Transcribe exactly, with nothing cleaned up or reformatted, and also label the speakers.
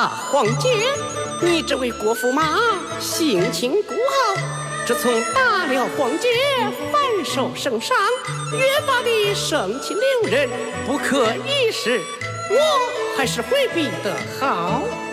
Speaker 1: 大皇姐，你这位国驸马性情孤傲，自从打了皇姐，反受圣上，越发的盛气凌人，不可一世。我还是回避得好。